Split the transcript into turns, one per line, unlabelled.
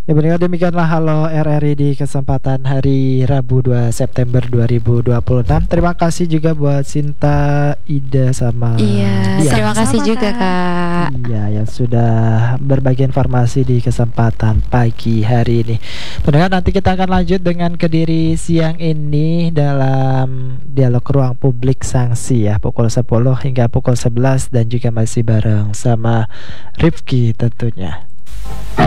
Ya benar demikianlah Halo RRI di kesempatan hari Rabu 2 September 2026. Terima kasih juga buat Sinta, Ida sama
Iya,
Dian.
terima kasih juga Kak.
Iya, yang sudah berbagi informasi di kesempatan pagi hari ini. Pendengar, nanti kita akan lanjut dengan Kediri siang ini dalam dialog ruang publik sanksi ya, pukul 10 hingga pukul 11 dan juga masih bareng sama Rifki tentunya.